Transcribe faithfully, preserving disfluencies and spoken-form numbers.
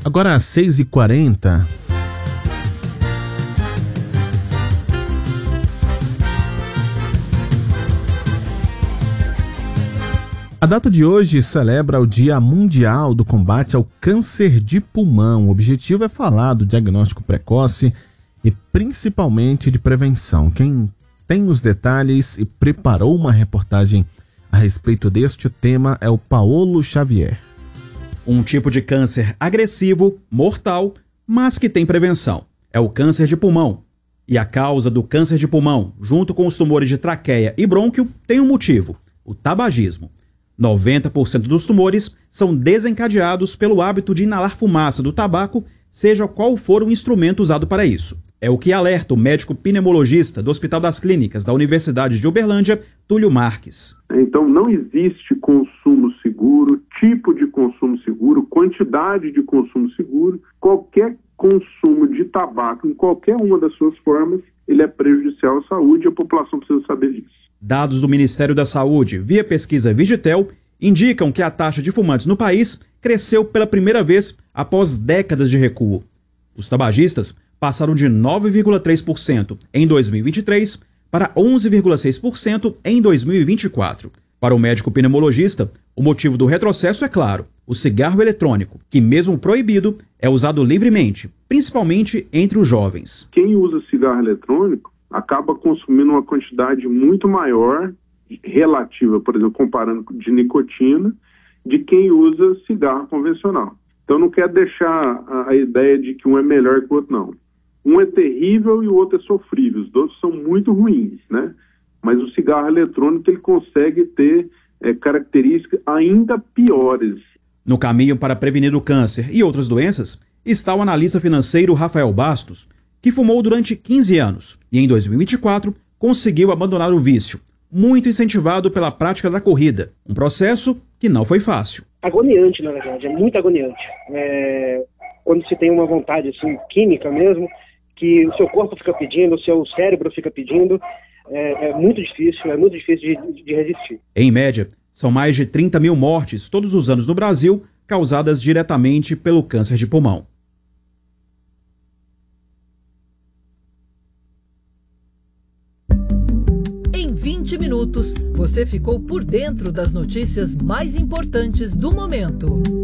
Agora às seis e quarenta. A data de hoje celebra o Dia Mundial do Combate ao Câncer de Pulmão. O objetivo é falar do diagnóstico precoce e principalmente de prevenção. Quem tem os detalhes e preparou uma reportagem a respeito deste tema é o Paulo Xavier. Um tipo de câncer agressivo, mortal, mas que tem prevenção. É o câncer de pulmão. E a causa do câncer de pulmão, junto com os tumores de traqueia e brônquio, tem um motivo: o tabagismo. noventa por cento dos tumores são desencadeados pelo hábito de inalar fumaça do tabaco, seja qual for o instrumento usado para isso. É o que alerta o médico pneumologista do Hospital das Clínicas da Universidade de Uberlândia, Túlio Marques. Então não existe consumo seguro, tipo de consumo seguro, quantidade de consumo seguro. Qualquer consumo de tabaco, em qualquer uma das suas formas, ele é prejudicial à saúde e a população precisa saber disso. Dados do Ministério da Saúde, via pesquisa Vigitel, indicam que a taxa de fumantes no país cresceu pela primeira vez após décadas de recuo. Os tabagistas passaram de nove vírgula três por cento em dois mil e vinte e três para onze vírgula seis por cento em dois mil e vinte e quatro. Para o médico pneumologista, o motivo do retrocesso é claro: o cigarro eletrônico, que mesmo proibido, é usado livremente, principalmente entre os jovens. Quem usa cigarro eletrônico acaba consumindo uma quantidade muito maior, relativa, por exemplo, comparando de nicotina, de quem usa cigarro convencional. Então não quer deixar a, a ideia de que um é melhor que o outro, não. Um é terrível e o outro é sofrível. Os dois são muito ruins, né? Mas o cigarro eletrônico ele consegue ter é, características ainda piores. No caminho para prevenir o câncer e outras doenças está o analista financeiro Rafael Bastos, que fumou durante quinze anos e em dois mil e vinte e quatro conseguiu abandonar o vício, muito incentivado pela prática da corrida, um processo que não foi fácil. Agoniante, na verdade, é muito agoniante. É, quando se tem uma vontade assim, química mesmo, que o seu corpo fica pedindo, o seu cérebro fica pedindo, é, é muito difícil, é muito difícil de, de resistir. Em média, são mais de trinta mil mortes todos os anos no Brasil, causadas diretamente pelo câncer de pulmão. Em vinte minutos, você ficou por dentro das notícias mais importantes do momento.